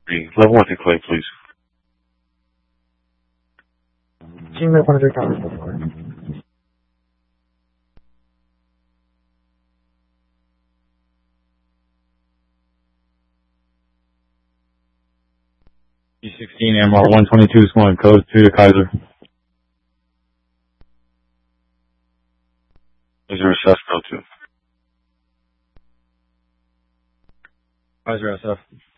Level 1 to clay, please. Team Live 100 Tower, so far. E16 MR 122 Swan code 2 to Kaiser. Kaiser SF, go to. Kaiser SF.